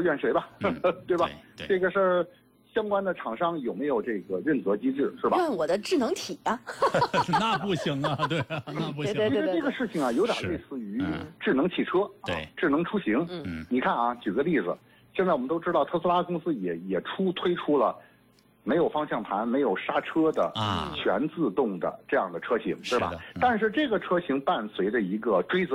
儿怨谁吧，对吧？ 对， 这个事儿相关的厂商有没有这个认责机制，是吧？ 怨我的智能体啊！ 那不行啊，对啊，那不行。 对其实这个事情啊，有点类似于智能汽车， 对， 智能出行。你看啊，举个例子，现在我们都知道特斯拉公司也推出了没有方向盘、没有刹车的全自动的这样的车型，是吧？但是这个车型伴随着一个追责